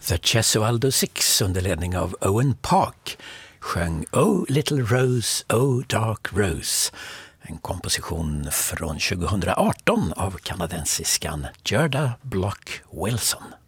The Gesualdo Six under ledning av Owen Park sjöng Oh Little Rose, Oh Dark Rose. En komposition från 2018 av kanadensiskan Gerda Block Wilson.